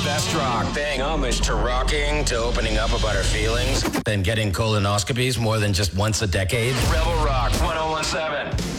best rock. Paying homage to rocking, to opening up about our feelings, then getting colonoscopies more than just once a decade. Rebel Rock 1017.